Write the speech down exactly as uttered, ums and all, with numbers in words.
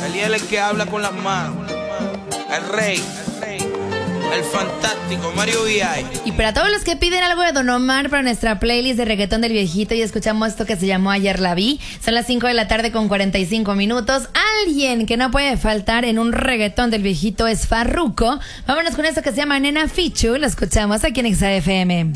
Eliel es el que habla con las manos. El rey, el rey, el fantástico Mario V I. Y para todos los que piden algo de Don Omar para nuestra playlist de reggaetón del viejito y escuchamos esto que se llamó Ayer la vi, son las cinco de la tarde con cuarenta y cinco minutos. Alguien que no puede faltar en un reggaetón del viejito es Farruko. Vámonos con esto que se llama Nena Fichu, lo escuchamos aquí en X A F M.